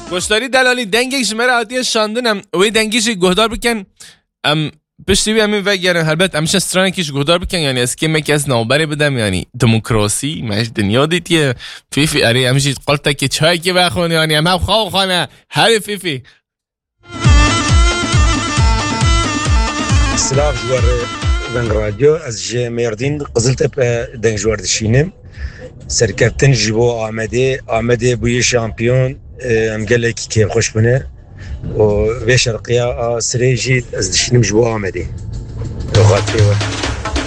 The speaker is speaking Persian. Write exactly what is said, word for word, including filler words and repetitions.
گشتاری دلالی دنگی شماره آتی شاندنم وی دنگیش گهدار بکن ام پشتی بی همین وگرن هربت امش استران کیش گهدار بکن یعنی از که مکی از نوبری بدم یعنی دموکراسی مش دنیا دیتیه فیفی اری امشی قلتا که چای که بخون یعنی هم خواو خانه هر فیفی سلام جوار دنگ رادیو از جه میردین قزل تپ دنگ جوار دشینم سرکفتن جیبو آمده آمده بوی شامپیون ام گله کی که خوش بنه و به شرقیه سری جید از دشینم جیبو آمده خاطره